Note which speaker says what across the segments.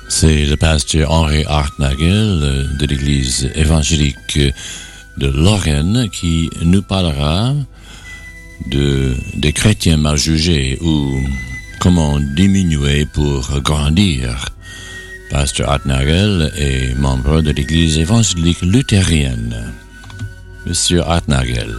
Speaker 1: C'est le pasteur Henri Hartnagel de l'église évangélique de Lorraine qui nous parlera des chrétiens mal jugés ou comment diminuer pour grandir. Pasteur Hartnagel est membre de l'église évangélique luthérienne. Monsieur Hartnagel.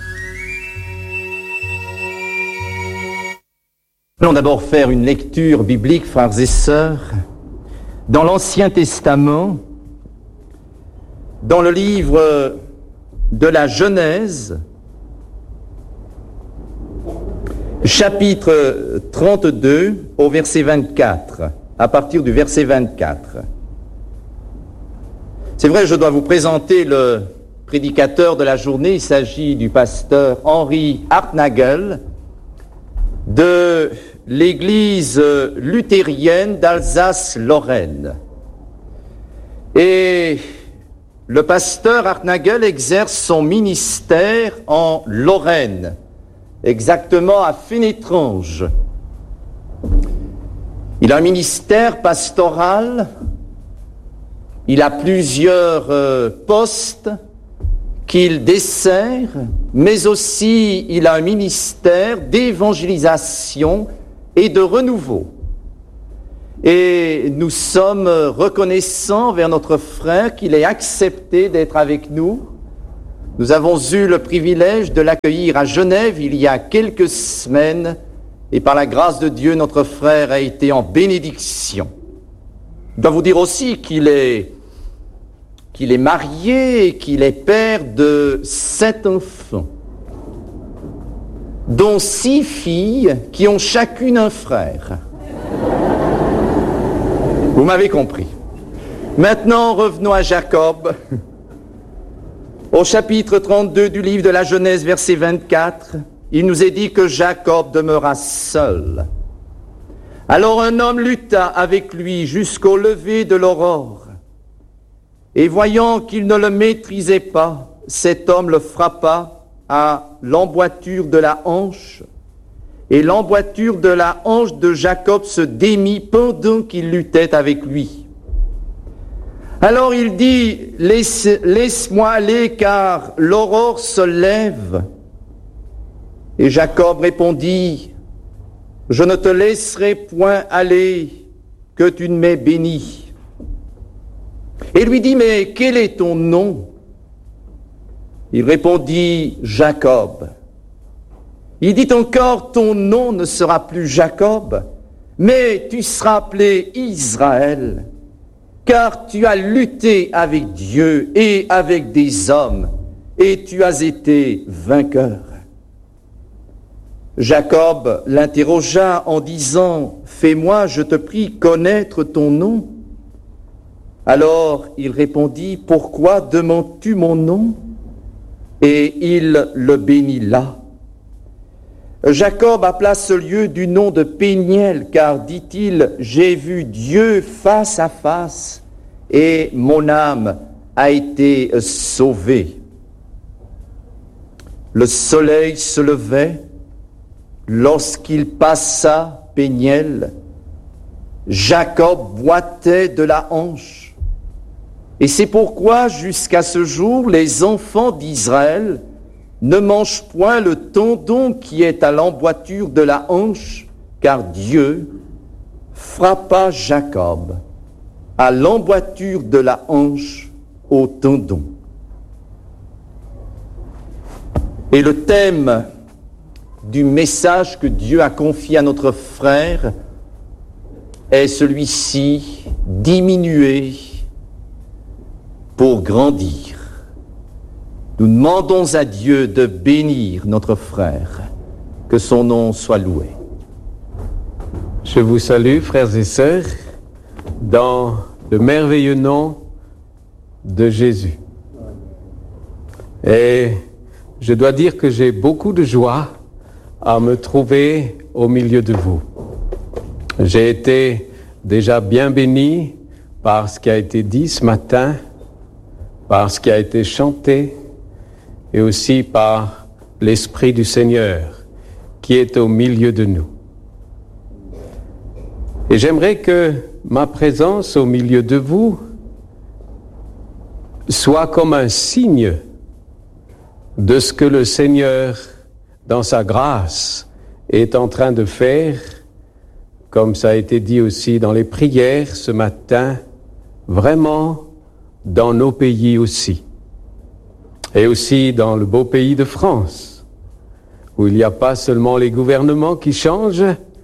Speaker 2: Nous allons d'abord faire une lecture biblique, frères et sœurs, dans l'Ancien Testament, dans le livre de la Genèse, chapitre 32 au verset 24, à partir du verset 24. C'est vrai, je dois vous présenter le prédicateur de la journée. Il s'agit du pasteur Henri Hartnagel de l'église luthérienne d'Alsace-Lorraine. Et le pasteur Hartnagel exerce son ministère en Lorraine, exactement à Fénétrange. Il a un ministère pastoral, il a plusieurs postes qu'il dessert, mais aussi il a un ministère d'évangélisation et de renouveau. Et nous sommes reconnaissants vers notre frère qu'il ait accepté d'être avec nous. Nous avons eu le privilège de l'accueillir à Genève il y a quelques semaines, et par la grâce de Dieu, notre frère a été en bénédiction. Je dois vous dire aussi qu'il est marié et qu'il est père de 7 enfants, dont 6 filles qui ont chacune un frère. Vous m'avez compris. Maintenant, revenons à Jacob. Au chapitre 32 du livre de la Genèse, verset 24, il nous est dit que Jacob demeura seul. Alors un homme lutta avec lui jusqu'au lever de l'aurore. Et voyant qu'il ne le maîtrisait pas, cet homme le frappa à l'emboîture de la hanche, et l'emboîture de la hanche de Jacob se démit pendant qu'il luttait avec lui. Alors il dit, laisse-moi aller, car l'aurore se lève. Et Jacob répondit, je ne te laisserai point aller, que tu ne m'aies béni. Et lui dit, mais quel est ton nom? Il répondit, Jacob. Il dit encore, ton nom ne sera plus Jacob, mais tu seras appelé Israël, car tu as lutté avec Dieu et avec des hommes, et tu as été vainqueur. Jacob l'interrogea en disant, fais-moi, je te prie, connaître ton nom. Alors il répondit, pourquoi demandes-tu mon nom? Et il le bénit là. Jacob appela ce lieu du nom de Péniel, car, dit-il, j'ai vu Dieu face à face, et mon âme a été sauvée. Le soleil se levait, lorsqu'il passa Péniel, Jacob boitait de la hanche. Et c'est pourquoi, jusqu'à ce jour, les enfants d'Israël ne mangent point le tendon qui est à l'emboîture de la hanche, car Dieu frappa Jacob à l'emboîture de la hanche au tendon. Et le thème du message que Dieu a confié à notre frère est celui-ci, diminuer pour grandir. Nous demandons à Dieu de bénir notre frère, que son nom soit loué.
Speaker 3: Je vous salue, frères et sœurs, dans le merveilleux nom de Jésus. Et je dois dire que j'ai beaucoup de joie à me trouver au milieu de vous. J'ai été déjà bien béni par ce qui a été dit ce matin, par ce qui a été chanté, et aussi par l'Esprit du Seigneur qui est au milieu de nous. Et j'aimerais que ma présence au milieu de vous soit comme un signe de ce que le Seigneur, dans sa grâce, est en train de faire, comme ça a été dit aussi dans les prières ce matin, vraiment dans nos pays aussi. Et aussi dans le beau pays de France, où il n'y a pas seulement les gouvernements qui changent,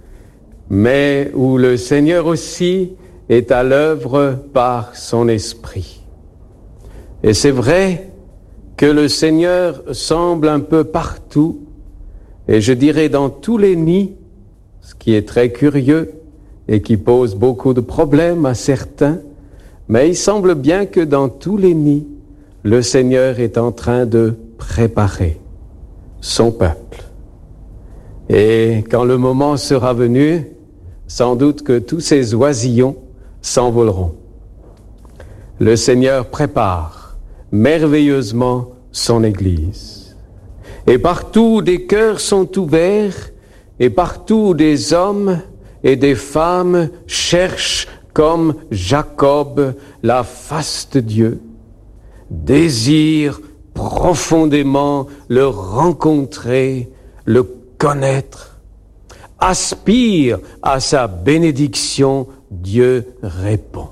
Speaker 3: mais où le Seigneur aussi est à l'œuvre par son esprit. Et c'est vrai que le Seigneur semble un peu partout, et je dirais dans tous les nids, ce qui est très curieux et qui pose beaucoup de problèmes à certains, mais il semble bien que dans tous les nids, le Seigneur est en train de préparer son peuple. Et quand le moment sera venu, sans doute que tous ces oisillons s'envoleront. Le Seigneur prépare merveilleusement son Église. Et partout où des cœurs sont ouverts, et partout où des hommes et des femmes cherchent comme Jacob la face de Dieu, désirent profondément le rencontrer, le connaître, aspirent à sa bénédiction, Dieu répond.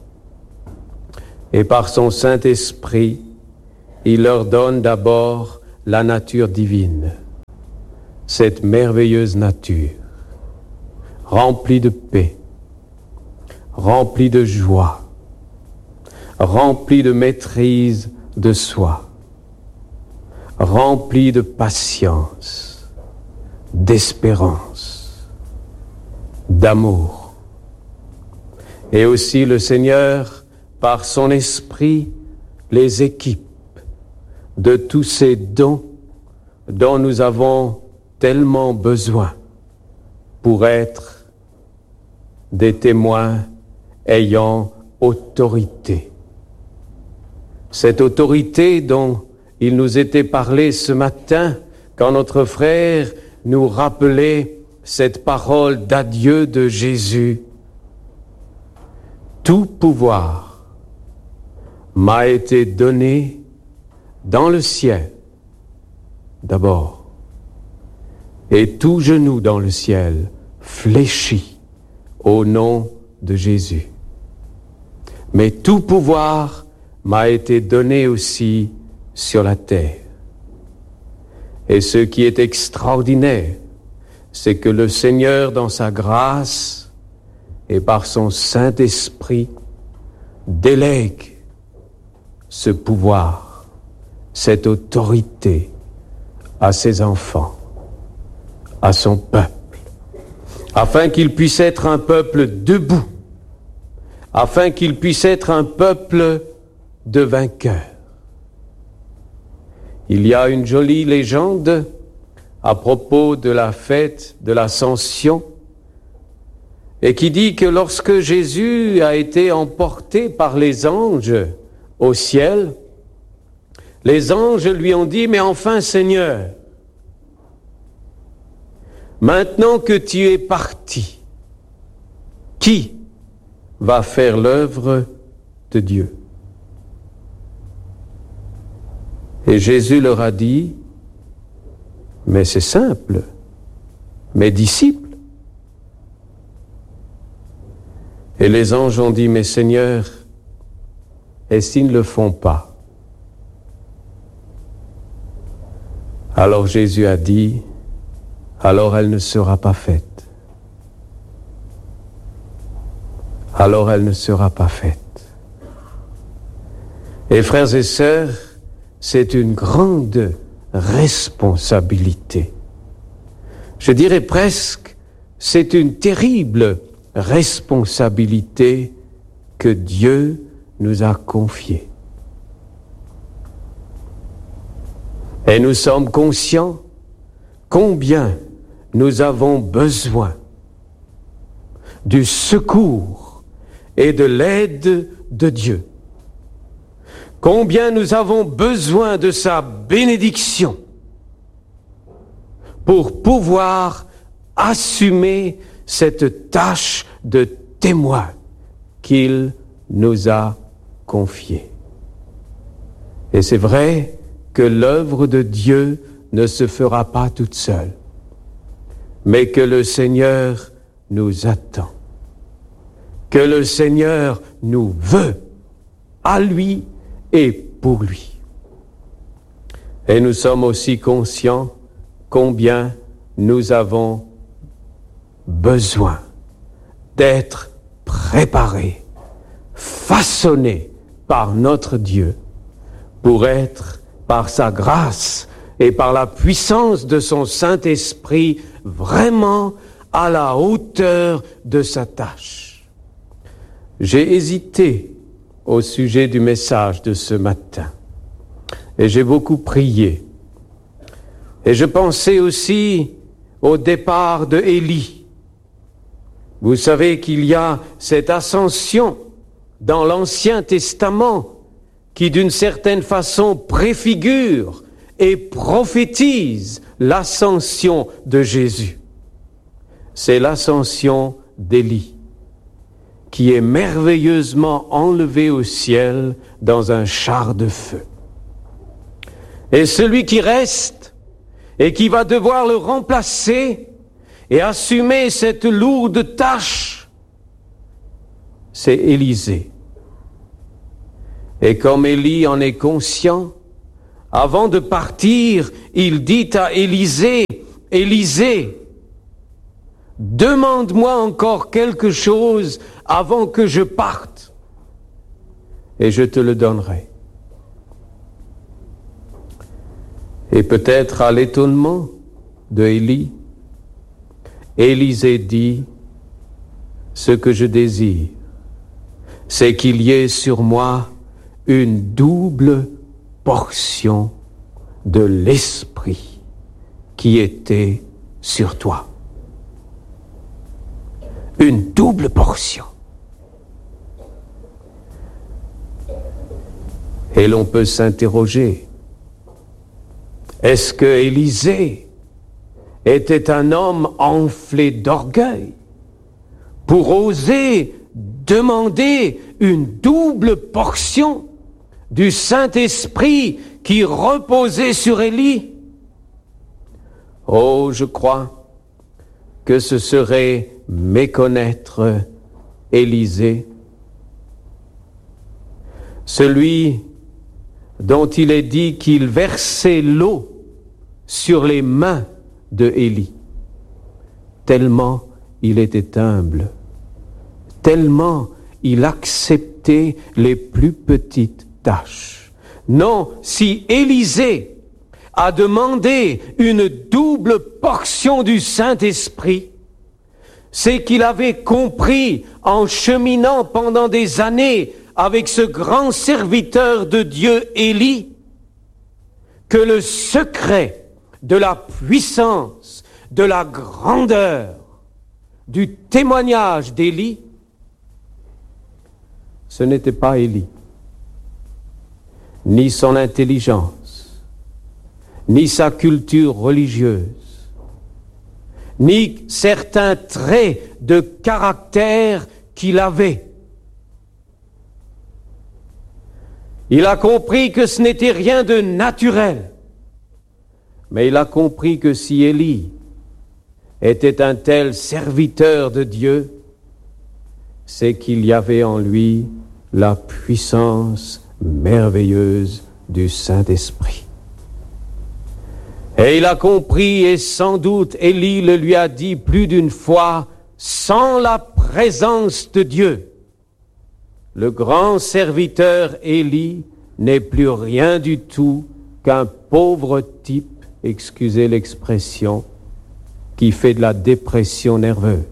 Speaker 3: Et par son Saint-Esprit, il leur donne d'abord la nature divine, cette merveilleuse nature, remplie de paix, remplie de joie, remplie de maîtrise de soi, remplie de patience, d'espérance, d'amour. Et aussi le Seigneur, par son esprit, les équipe de tous ces dons dont nous avons tellement besoin pour être des témoins ayant autorité. Cette autorité dont il nous était parlé ce matin quand notre frère nous rappelait cette parole d'adieu de Jésus. Tout pouvoir m'a été donné dans le ciel d'abord, et tout genou dans le ciel fléchit au nom de Jésus. Mais tout pouvoir m'a été donné aussi sur la terre. Et ce qui est extraordinaire, c'est que le Seigneur, dans sa grâce et par son Saint-Esprit, délègue ce pouvoir, cette autorité à ses enfants, à son peuple, afin qu'il puisse être un peuple debout, afin qu'il puisse être un peuple de vainqueurs. Il y a une jolie légende à propos de la fête de l'Ascension, et qui dit que lorsque Jésus a été emporté par les anges au ciel, les anges lui ont dit « Mais enfin, Seigneur, maintenant que tu es parti, qui va faire l'œuvre de Dieu ?» Et Jésus leur a dit « Mais c'est simple, mes disciples. » Et les anges ont dit « Mais Seigneur, et s'ils ne le font pas ?» Alors Jésus a dit « Alors elle ne sera pas faite. Alors elle ne sera pas faite. » Et frères et sœurs, c'est une grande responsabilité. Je dirais presque, c'est une terrible responsabilité que Dieu nous a confiée. Et nous sommes conscients combien nous avons besoin du secours et de l'aide de Dieu. Combien nous avons besoin de sa bénédiction pour pouvoir assumer cette tâche de témoin qu'il nous a confié. Et c'est vrai que l'œuvre de Dieu ne se fera pas toute seule, mais que le Seigneur nous attend, que le Seigneur nous veut à lui et pour lui. Et nous sommes aussi conscients combien nous avons besoin d'être préparés, façonnés par notre Dieu pour être, par sa grâce et par la puissance de son Saint-Esprit, vraiment à la hauteur de sa tâche. J'ai hésité au sujet du message de ce matin et j'ai beaucoup prié. Et je pensais aussi au départ de Élie. Vous savez qu'il y a cette ascension dans l'Ancien Testament qui d'une certaine façon préfigure et prophétise l'ascension de Jésus. C'est l'ascension d'Élie, qui est merveilleusement enlevé au ciel dans un char de feu. Et celui qui reste et qui va devoir le remplacer et assumer cette lourde tâche, c'est Élisée. Et comme Élie en est conscient, avant de partir, il dit à Élisée, « Élisée, demande-moi encore quelque chose avant que je parte, et je te le donnerai. » Et peut-être à l'étonnement de Élie, Élisée dit, « Ce que je désire, c'est qu'il y ait sur moi une double portion de l'Esprit qui était sur toi. » Une double portion. Et l'on peut s'interroger, est-ce que Élisée était un homme enflé d'orgueil pour oser demander une double portion du Saint-Esprit qui reposait sur Élie? Oh, je crois que ce serait méconnaître Élisée, celui dont il est dit qu'il versait l'eau sur les mains de Élie, tellement il était humble, tellement il acceptait les plus petites tâches. Non, si Élisée a demandé une double portion du Saint-Esprit, c'est qu'il avait compris, en cheminant pendant des années avec ce grand serviteur de Dieu, Élie, que le secret de la puissance, de la grandeur, du témoignage d'Élie, ce n'était pas Élie, ni son intelligence, ni sa culture religieuse, ni certains traits de caractère qu'il avait. Il a compris que ce n'était rien de naturel, mais il a compris que si Élie était un tel serviteur de Dieu, c'est qu'il y avait en lui la puissance merveilleuse du Saint-Esprit. Et il a compris, et sans doute Élie le lui a dit plus d'une fois, sans la présence de Dieu, le grand serviteur Élie n'est plus rien du tout qu'un pauvre type, excusez l'expression, qui fait de la dépression nerveuse.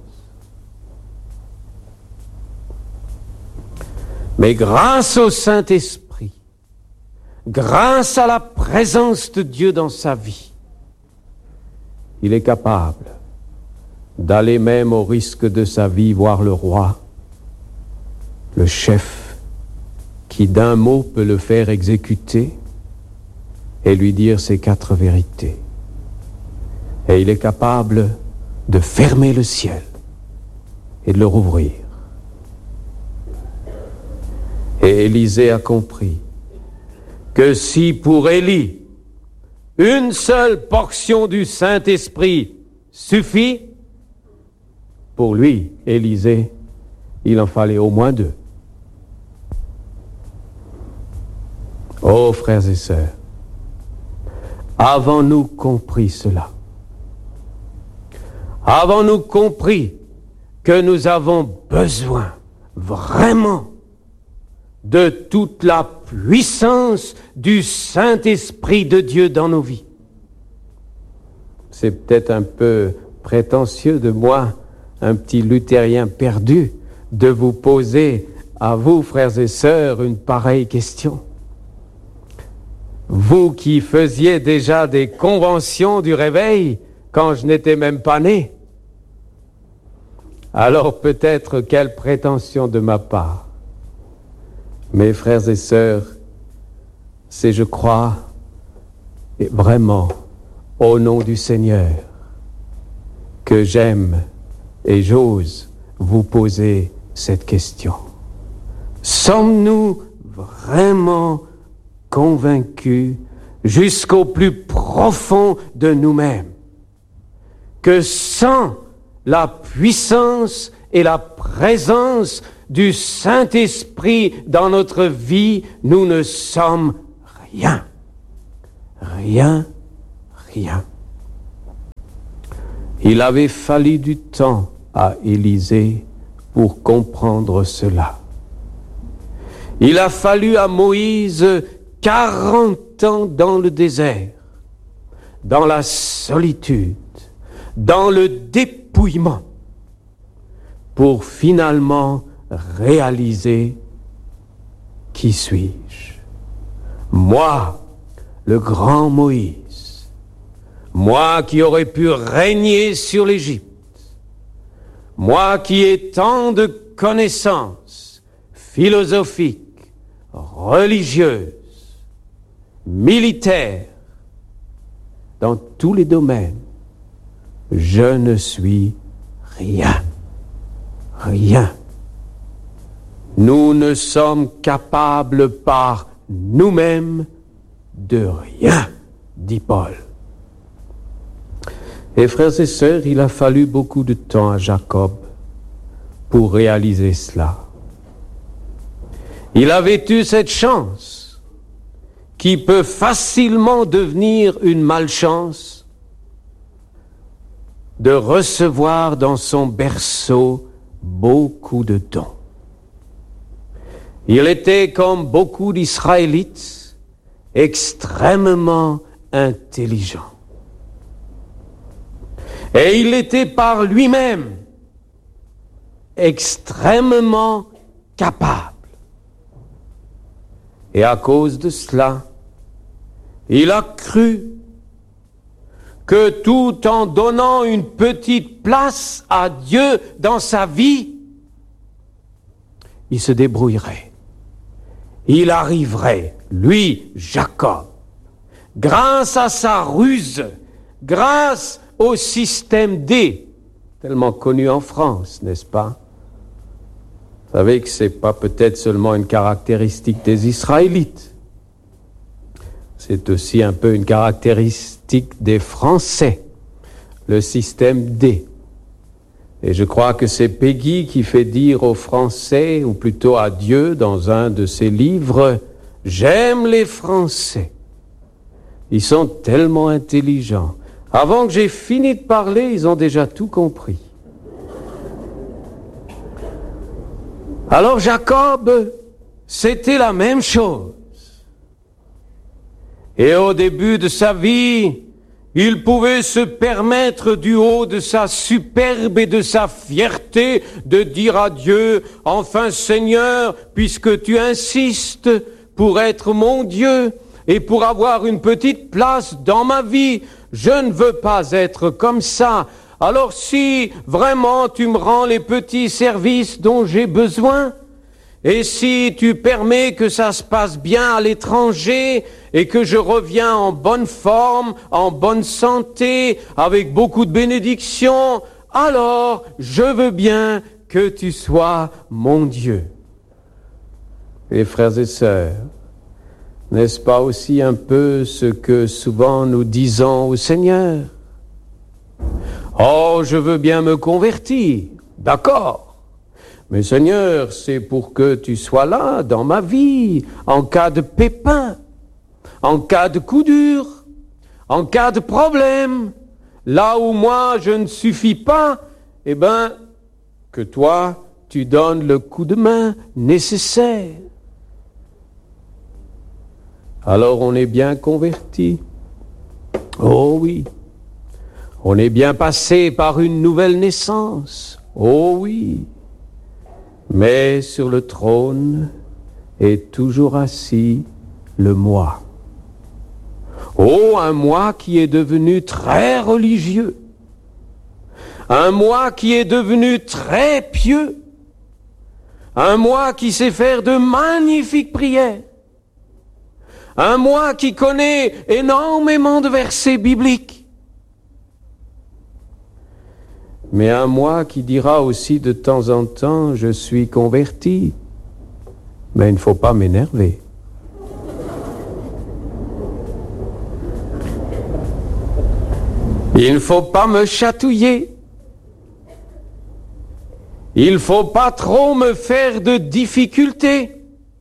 Speaker 3: Mais grâce au Saint-Esprit, grâce à la présence de Dieu dans sa vie, il est capable d'aller même au risque de sa vie voir le roi, le chef, qui d'un mot peut le faire exécuter et lui dire ces 4 vérités. Et il est capable de fermer le ciel et de le rouvrir Et Élisée a compris que si pour Élie, une seule portion du Saint-Esprit suffit, pour lui, Élisée, il en fallait au moins 2. Oh, frères et sœurs, avons-nous compris cela? Avons-nous compris que nous avons besoin vraiment de toute la puissance du Saint-Esprit de Dieu dans nos vies? C'est peut-être un peu prétentieux de moi, un petit luthérien perdu, de vous poser à vous, frères et sœurs, une pareille question. Vous qui faisiez déjà des conventions du réveil quand je n'étais même pas né, alors peut-être quelle prétention de ma part. Mes frères et sœurs, c'est, je crois, et vraiment, au nom du Seigneur, que j'aime et j'ose vous poser cette question. Sommes-nous vraiment convaincus jusqu'au plus profond de nous-mêmes que sans la puissance et la présence du Saint-Esprit dans notre vie, nous ne sommes rien. Rien, rien. Il avait fallu du temps à Élisée pour comprendre cela. Il a fallu à Moïse 40 ans dans le désert, dans la solitude, dans le dépouillement, pour finalement réaliser qui suis-je? Moi, le grand Moïse, moi qui aurais pu régner sur l'Égypte, moi qui ai tant de connaissances philosophiques, religieuses, militaires, dans tous les domaines, je ne suis rien. Rien. Nous ne sommes capables par nous-mêmes de rien, dit Paul. Et frères et sœurs, il a fallu beaucoup de temps à Jacob pour réaliser cela. Il avait eu cette chance qui peut facilement devenir une malchance de recevoir dans son berceau beaucoup de dons. Il était, comme beaucoup d'Israélites, extrêmement intelligent. Et il était par lui-même extrêmement capable. Et à cause de cela, il a cru que tout en donnant une petite place à Dieu dans sa vie, il se débrouillerait. Il arriverait, lui, Jacob, grâce à sa ruse, grâce au système D, tellement connu en France, n'est-ce pas? Vous savez que ce n'est pas peut-être seulement une caractéristique des Israélites. C'est aussi un peu une caractéristique des Français, le système D. Et je crois que c'est Peggy qui fait dire aux Français, ou plutôt à Dieu, dans un de ses livres, « J'aime les Français. Ils sont tellement intelligents. Avant que j'ai fini de parler, ils ont déjà tout compris. » Alors Jacob, c'était la même chose. Et au début de sa vie, il pouvait se permettre du haut de sa superbe et de sa fierté de dire à Dieu, « Enfin Seigneur, puisque tu insistes pour être mon Dieu et pour avoir une petite place dans ma vie, je ne veux pas être comme ça. Alors si vraiment tu me rends les petits services dont j'ai besoin, et si tu permets que ça se passe bien à l'étranger et que je reviens en bonne forme, en bonne santé, avec beaucoup de bénédictions, alors je veux bien que tu sois mon Dieu. » Et frères et sœurs, n'est-ce pas aussi un peu ce que souvent nous disons au Seigneur? Oh, je veux bien me convertir, d'accord. Mais Seigneur, c'est pour que tu sois là dans ma vie, en cas de pépin, en cas de coup dur, en cas de problème, là où moi je ne suffis pas, eh bien, que toi, tu donnes le coup de main nécessaire. Alors on est bien converti. Oh oui. On est bien passé par une nouvelle naissance. Oh oui. Mais sur le trône est toujours assis le moi. Oh, un moi qui est devenu très religieux. Un moi qui est devenu très pieux. Un moi qui sait faire de magnifiques prières. Un moi qui connaît énormément de versets bibliques. Mais un moi qui dira aussi de temps en temps, je suis converti. Mais il ne faut pas m'énerver. Il ne faut pas me chatouiller. Il ne faut pas trop me faire de difficultés.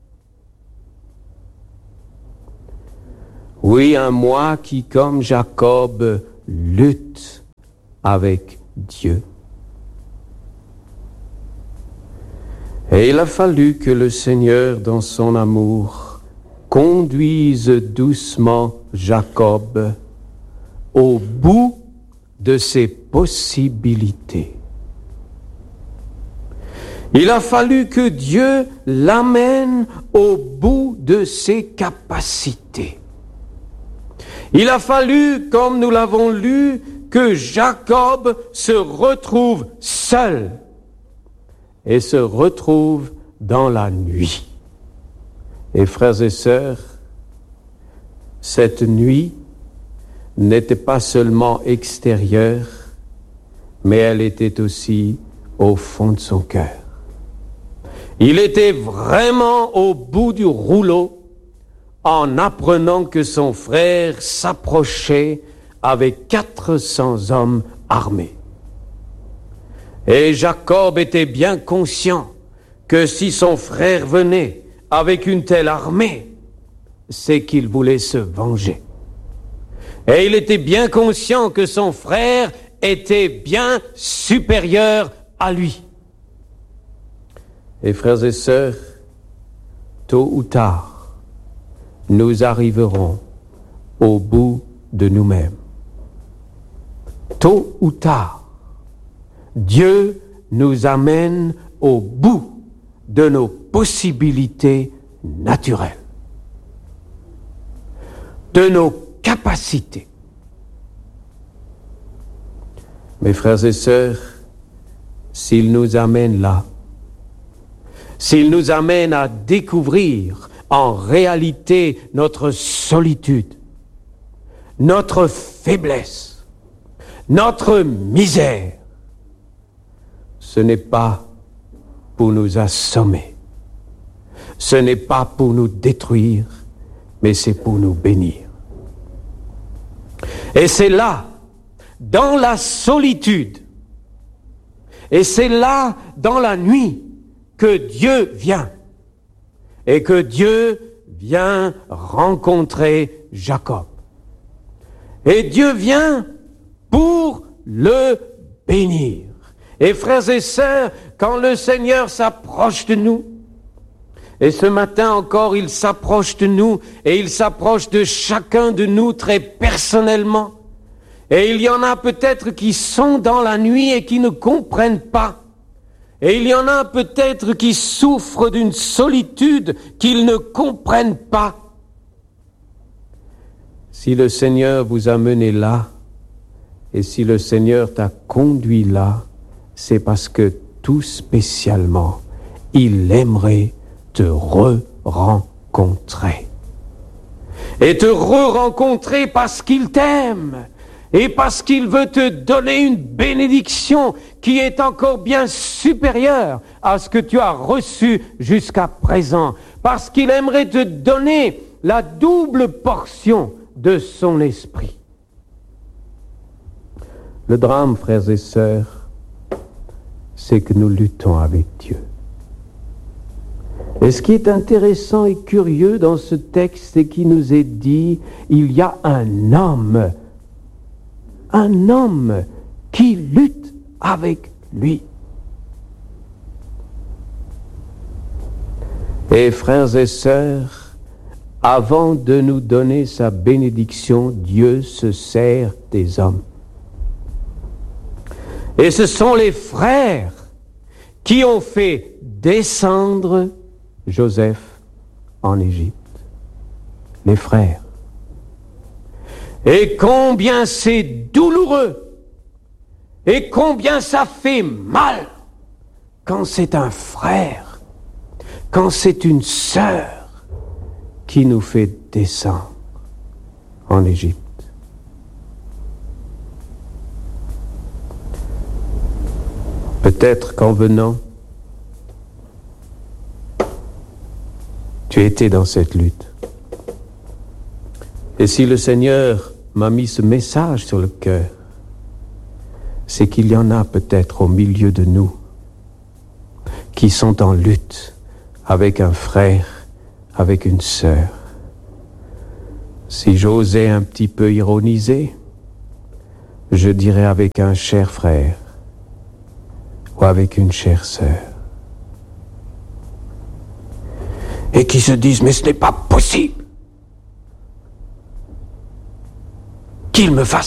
Speaker 3: Oui, un moi qui, comme Jacob, lutte avec Dieu. Et il a fallu que le Seigneur, dans son amour, conduise doucement Jacob au bout de ses possibilités. Il a fallu que Dieu l'amène au bout de ses capacités. Il a fallu, comme nous l'avons lu, que Jacob se retrouve seul et se retrouve dans la nuit. Et frères et sœurs, cette nuit n'était pas seulement extérieure, mais elle était aussi au fond de son cœur. Il était vraiment au bout du rouleau en apprenant que son frère s'approchait avec 400 hommes armés. Et Jacob était bien conscient que si son frère venait avec une telle armée, c'est qu'il voulait se venger. Et il était bien conscient que son frère était bien supérieur à lui. Et frères et sœurs, tôt ou tard, nous arriverons au bout de nous-mêmes. Tôt ou tard, Dieu nous amène au bout de nos possibilités naturelles, de nos capacités. Mes frères et sœurs, s'il nous amène là, s'il nous amène à découvrir en réalité notre solitude, notre faiblesse, notre misère, ce n'est pas pour nous assommer, ce n'est pas pour nous détruire, mais c'est pour nous bénir. Et c'est là, dans la solitude, et c'est là, dans la nuit, que Dieu vient, et que Dieu vient rencontrer Jacob. Et Dieu vient pour le bénir. Et frères et sœurs, quand le Seigneur s'approche de nous, et ce matin encore, il s'approche de nous, et il s'approche de chacun de nous très personnellement, et il y en a peut-être qui sont dans la nuit et qui ne comprennent pas. Et il y en a peut-être qui souffrent d'une solitude qu'ils ne comprennent pas. Si le Seigneur vous a mené là, et si le Seigneur t'a conduit là, c'est parce que tout spécialement, il aimerait te re-rencontrer. Et te re-rencontrer parce qu'il t'aime. et parce qu'il veut te donner une bénédiction qui est encore bien supérieure à ce que tu as reçu jusqu'à présent, parce qu'il aimerait te donner la double portion de son esprit. Le drame, frères et sœurs, c'est que nous luttons avec Dieu. Et ce qui est intéressant et curieux dans ce texte, c'est qu'il nous est dit, il y a un homme qui lutte avec lui. Et frères et sœurs, avant de nous donner sa bénédiction, Dieu se sert des hommes. Et ce sont les frères qui ont fait descendre Joseph en Égypte. Les frères. Et combien c'est douloureux, et combien ça fait mal quand c'est un frère, quand c'est une sœur qui nous fait descendre en Égypte. Peut-être qu'en venant, tu étais dans cette lutte. Et si le Seigneur m'a mis ce message sur le cœur, c'est qu'il y en a peut-être au milieu de nous qui sont en lutte avec un frère, avec une sœur. Si j'osais un petit peu ironiser, je dirais avec un cher frère ou avec une chère sœur. Et qui se disent, mais ce n'est pas possible qu'il me fasse